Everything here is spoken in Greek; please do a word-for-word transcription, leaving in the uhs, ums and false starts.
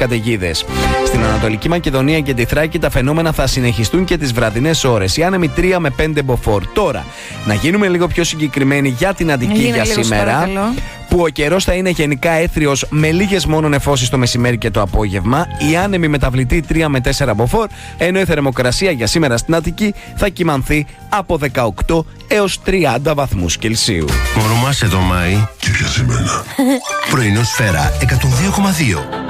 καταιγίδες. Στην Ανατολική Μακεδονία και τη Θράκη τα φαινόμενα θα συνεχιστούν και τις βραδινές ώρες. Οι άνεμοι τρία με πέντε μποφόρ. Τώρα, να γίνουμε λίγο πιο συγκεκριμένοι για την Αττική για σήμερα. Που ο καιρός θα είναι γενικά έθριος με λίγες μόνο νεφώσεις το μεσημέρι και το απόγευμα. Η άνεμη μεταβλητή τρία με τέσσερα μποφόρ, ενώ η θερμοκρασία για σήμερα στην Αττική θα κυμανθεί από δεκαοκτώ έως τριάντα βαθμούς Κελσίου. Μωρό μας εδώ Μάη. Και για σήμερα. Πρωινό Σφαίρα εκατόν δύο κόμμα δύο.